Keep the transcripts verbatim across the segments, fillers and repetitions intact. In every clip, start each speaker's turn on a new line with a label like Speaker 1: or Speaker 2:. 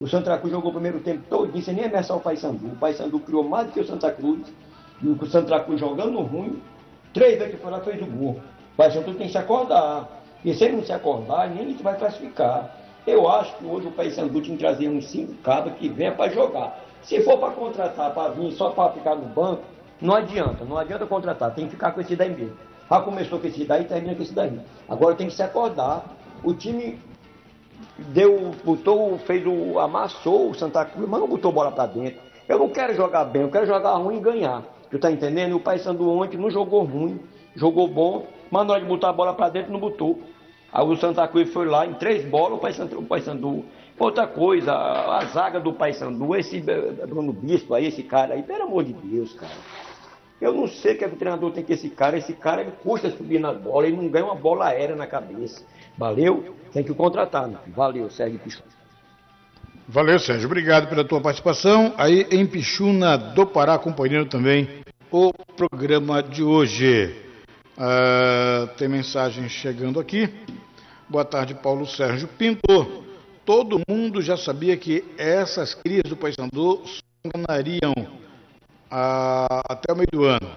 Speaker 1: O Santa Cruz jogou o primeiro tempo todo, sem nem ameaçar o Paysandu. O Paysandu criou mais do que o Santa Cruz. E o Santa Cruz jogando ruim, três vezes que foi lá fez o gol. O Paysandu tem que se acordar. E se ele não se acordar, nem isso vai classificar. Eu acho que hoje o Paysandu tem que trazer uns cinco cabos que venha para jogar. Se for para contratar, para vir só para ficar no banco, não adianta. Não adianta contratar, tem que ficar com esse daí mesmo. Já começou com esse daí e termina com esse daí. Agora tem que se acordar. O time deu, botou, fez o, amassou o Santa Cruz, mas não botou bola para dentro. Eu não quero jogar bem, eu quero jogar ruim e ganhar. Tu tá entendendo? E o Paysandu ontem não jogou ruim, jogou bom, mas na hora de botar a bola para dentro não botou. Aí o Santa Cruz foi lá em três bolas, o Paysandu, o Paysandu. Outra coisa, a, a zaga do Paysandu, esse Bruno Bispo aí, esse cara aí, pelo amor de Deus, cara. Eu não sei o que, é que o treinador tem com esse cara. Esse cara ele custa subir na bola, ele não ganha uma bola aérea na cabeça. Valeu? Tem que contratar, meu filho. Valeu, Sérgio Pichuna.
Speaker 2: Valeu, Sérgio. Obrigado pela tua participação. Aí em Pichuna do Pará, acompanhando também o programa de hoje. Uh, tem mensagem chegando aqui. Boa tarde, Paulo Sérgio Pinto. Todo mundo já sabia que essas crises do Paysandu só enganariam uh, até o meio do ano.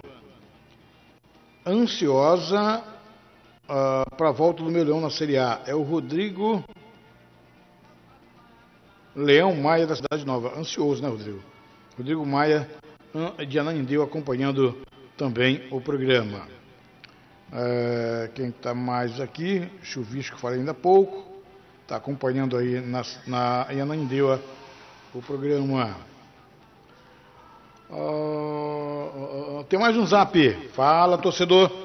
Speaker 2: Ansiosa uh, para a volta do meu Leão na Série A. É o Rodrigo Leão Maia da Cidade Nova. Ansioso, né, Rodrigo? Rodrigo Maia de Ananindeua acompanhando também o programa. É, quem está mais aqui? Chuvisco, falei ainda há pouco. Está acompanhando aí na, na, em Ananindeua o programa. Uh, uh, uh, tem mais um zap. Fala, torcedor.